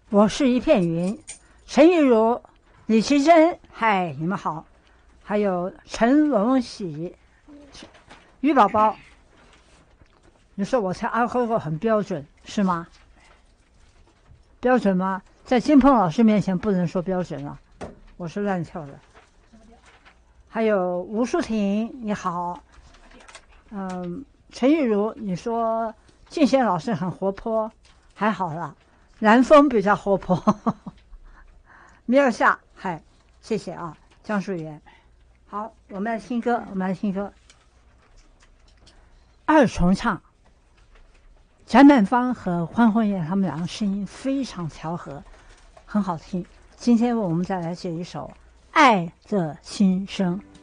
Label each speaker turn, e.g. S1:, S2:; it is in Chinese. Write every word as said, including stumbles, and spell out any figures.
S1: 我是一片云，陈玉茹、李奇珍，嗨，你们好，还有陈龙喜、于宝宝。你说我才阿訇訇很标准是吗？标准吗？在金鹏老师面前不能说标准了，我是乱跳的。还有吴淑婷，你好。嗯，陈玉茹，你说静贤老师很活泼，还好啦。南风比较活泼。米尔夏，嗨，谢谢啊，江淑媛。好，我们来听歌，我们来听歌。二重唱，翟曼芳和欢婚燕他们两个声音非常调和，很好听。今天我们再来写一首《爱的心声》。